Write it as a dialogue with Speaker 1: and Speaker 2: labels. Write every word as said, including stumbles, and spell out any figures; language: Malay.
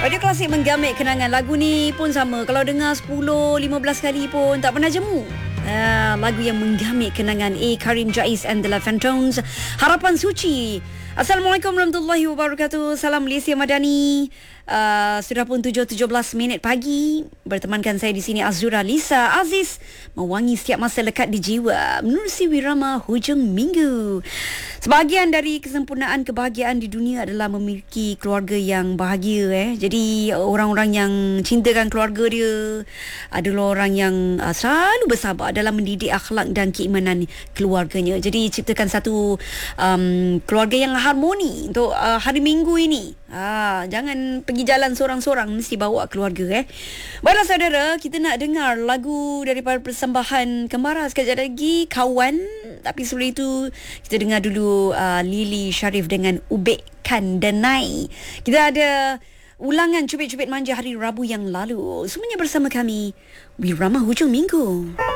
Speaker 1: Radio Klasik menggamit kenangan. Lagu ni pun sama. Kalau dengar sepuluh, lima belas kali pun tak pernah jemu. Uh, lagu yang menggamit kenangan. A. Karim Jais and the Phantoms. Harapan Suci. Assalamualaikum warahmatullahi wabarakatuh. Salam Malaysia Madani. Uh, sudah pun tujuh tujuh belas minit pagi. Bertemankan saya di sini Azura Lisa Aziz. Mewangi setiap masa lekat di jiwa. Menerusi Wirama hujung minggu. Sebahagian dari kesempurnaan kebahagiaan di dunia adalah memiliki keluarga yang bahagia. Eh. Jadi orang-orang yang cintakan keluarga dia adalah orang yang uh, selalu bersabar dalam mendidik akhlak dan keimanan keluarganya. Jadi ciptakan satu um, keluarga yang harmoni untuk uh, hari Minggu ini. Ha, jangan pergi jalan sorang-sorang, mesti bawa keluarga eh. Baiklah saudara, kita nak dengar lagu daripada persembahan Kembara sekejap lagi, Kawan. Tapi sebelum itu kita dengar dulu uh, Lily Sharif dengan Ubek Kandanai. Kita ada ulangan Cubit-Cubit Manja hari Rabu yang lalu. Semuanya bersama kami Wirama hujung minggu.